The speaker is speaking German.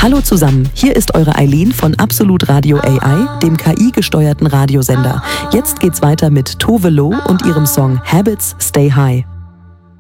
Hallo zusammen, hier ist eure Eileen von Absolut Radio AI, dem KI-gesteuerten Radiosender. Jetzt geht's weiter mit Tove Lo und ihrem Song Habits Stay High.